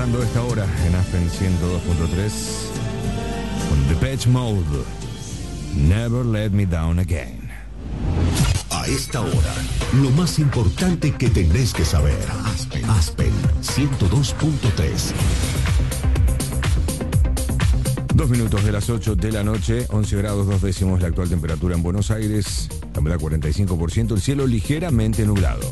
cerrando esta hora en Aspen 102.3 con Depeche Mode, Never Let Me Down Again. A esta hora, lo más importante que tenés que saber. Aspen 102.3. 2 minutos de las 8 de la noche, 11 grados 2 décimos la actual temperatura en Buenos Aires, la humedad 45%, el cielo ligeramente nublado.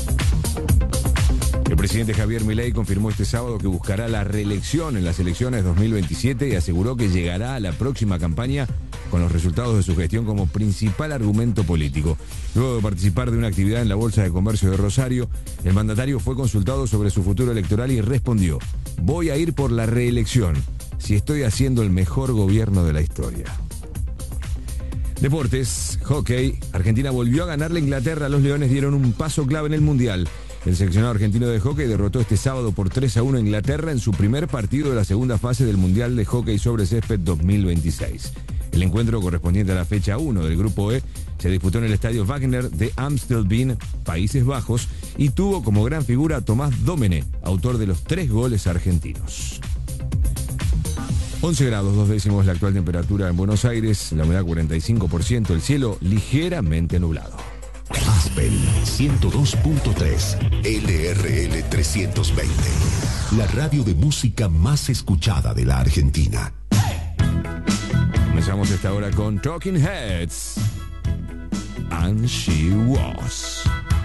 El presidente Javier Milei confirmó este sábado que buscará la reelección en las elecciones 2027 y aseguró que llegará a la próxima campaña con los resultados de su gestión como principal argumento político. Luego de participar de una actividad en la Bolsa de Comercio de Rosario, el mandatario fue consultado sobre su futuro electoral y respondió: voy a ir por la reelección si estoy haciendo el mejor gobierno de la historia. Deportes, hockey. Argentina volvió a ganarle a Inglaterra. Los Leones dieron un paso clave en el Mundial. El seleccionado argentino de hockey derrotó este sábado por 3-1 a Inglaterra en su primer partido de la segunda fase del Mundial de Hockey sobre Césped 2026. El encuentro correspondiente a la fecha 1 del Grupo E se disputó en el Estadio Wagner de Amstelveen, Países Bajos, y tuvo como gran figura a Tomás Domene, autor de los 3 goles argentinos. 11 grados 2 décimos la actual temperatura en Buenos Aires, la humedad 45%, el cielo ligeramente nublado. Aspen 102.3, LRL 320, la radio de música más escuchada de la Argentina. Comenzamos esta hora con Talking Heads, And She Was.